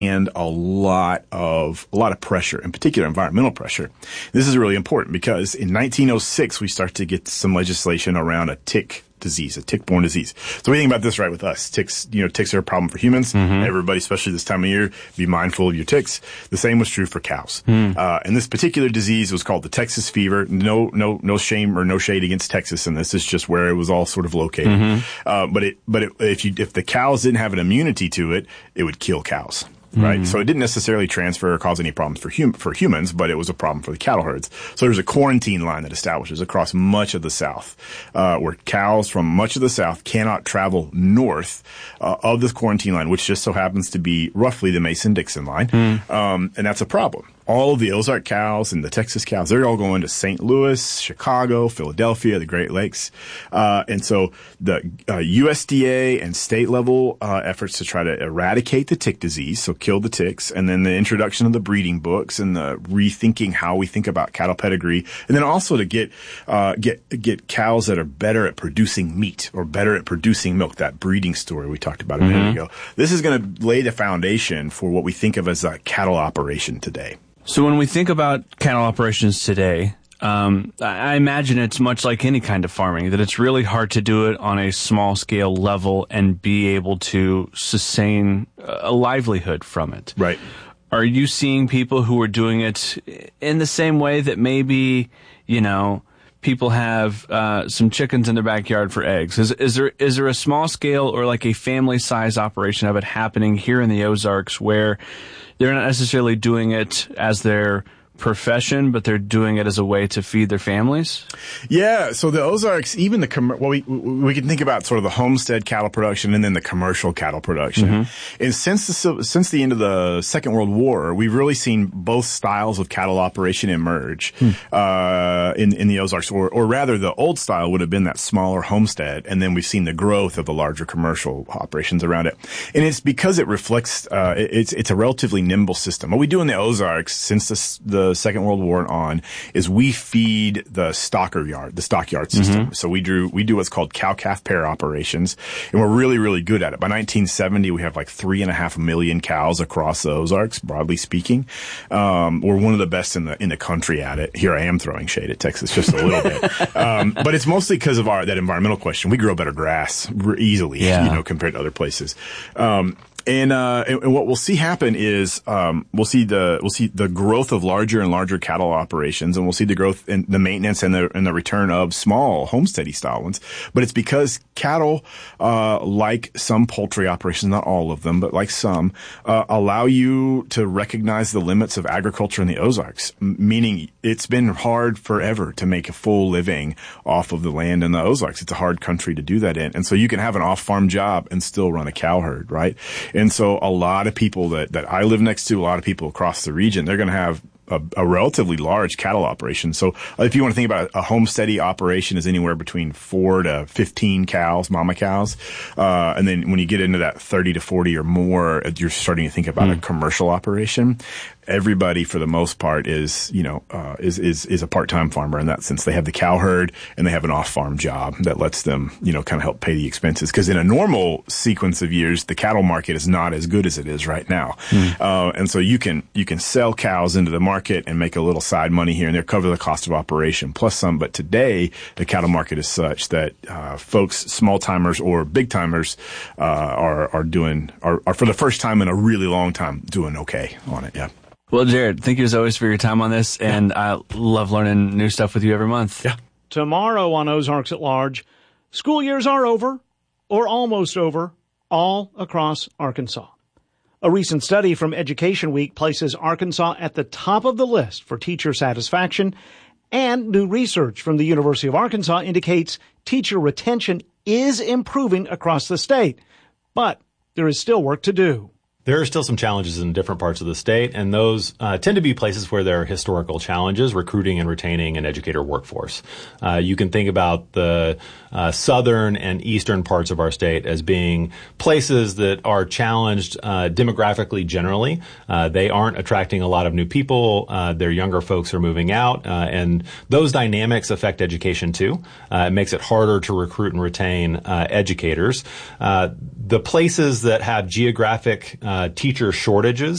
and a lot of pressure, in particular environmental pressure. This is really important because in 1906 we start to get some legislation around a tick disease, a tick-borne disease. So we think about this right with us. Ticks are a problem for humans. Mm-hmm. Everybody, especially this time of year, be mindful of your ticks. The same was true for cows. And this particular disease was called the Texas fever. No shame or no shade against Texas in this. It's just where it was all sort of located. Mm-hmm. But if the cows didn't have an immunity to it, it would kill cows. Right. Mm-hmm. So it didn't necessarily transfer or cause any problems for humans, but it was a problem for the cattle herds. So there's a quarantine line that establishes across much of the South, where cows from much of the South cannot travel north, of this quarantine line, which just so happens to be roughly the Mason-Dixon line. And that's a problem. All of the Ozark cows and the Texas cows, they're all going to St. Louis, Chicago, Philadelphia, the Great Lakes. And so the USDA and state level efforts to try to eradicate the tick disease, so kill the ticks, and then the introduction of the breeding books and the rethinking how we think about cattle pedigree, and then also to get cows that are better at producing meat or better at producing milk, that breeding story we talked about a minute ago. This is going to lay the foundation for what we think of as a cattle operation today. So when we think about cattle operations today, I imagine it's much like any kind of farming, that it's really hard to do it on a small scale level and be able to sustain a livelihood from it. Right. Are you seeing people who are doing it in the same way that maybe, people have some chickens in their backyard for eggs? Is there a small scale or like a family size operation of it happening here in the Ozarks where they're not necessarily doing it as their profession, but they're doing it as a way to feed their families? Yeah. So the Ozarks, even we can think about sort of the homestead cattle production and then the commercial cattle production. And since the end of the Second World War, we've really seen both styles of cattle operation emerge in the Ozarks, or rather, the old style would have been that smaller homestead, and then we've seen the growth of the larger commercial operations around it. And it's because it reflects it's a relatively nimble system. What we do in the Ozarks since the Second World War on is we feed the stockyard system. So we do what's called cow-calf pair operations, and we're really, really good at it. By 1970, we have like 3.5 million cows across the Ozarks, broadly speaking. We're one of the best in the country at it. Here I am throwing shade at Texas just a little bit. But it's mostly because of that environmental question. We grow better grass easily, compared to other places. And what we'll see happen is, we'll see the growth of larger and larger cattle operations, and we'll see the growth in the maintenance and the return of small homesteady style ones. But it's because cattle, like some poultry operations, not all of them, but like some, allow you to recognize the limits of agriculture in the Ozarks, meaning it's been hard forever to make a full living off of the land in the Ozarks. It's a hard country to do that in. And so you can have an off-farm job and still run a cow herd, right? And so a lot of people that I live next to, a lot of people across the region, they're going to have a relatively large cattle operation. So if you want to think about a homesteady operation is anywhere between 4 to 15 cows, mama cows. And then when you get into that 30 to 40 or more, you're starting to think about a commercial operation. Everybody, for the most part, is a part-time farmer in that sense. They have the cow herd and they have an off-farm job that lets them, kind of help pay the expenses. Because in a normal sequence of years, the cattle market is not as good as it is right now. And so you can sell cows into the market and make a little side money here and there, cover the cost of operation plus some. But today, the cattle market is such that folks, small timers or big timers, are for the first time in a really long time doing okay on it. Yeah. Well, Jared, thank you as always for your time on this, and I love learning new stuff with you every month. Yeah. Tomorrow on Ozarks at Large, school years are over, or almost over, all across Arkansas. A recent study from Education Week places Arkansas at the top of the list for teacher satisfaction, and new research from the University of Arkansas indicates teacher retention is improving across the state. But there is still work to do. There are still some challenges in different parts of the state, and those tend to be places where there are historical challenges, recruiting and retaining an educator workforce. You can think about the southern and eastern parts of our state as being places that are challenged demographically generally. They aren't attracting a lot of new people. Their younger folks are moving out, and those dynamics affect education too. It makes it harder to recruit and retain educators. The places that have geographic teacher shortages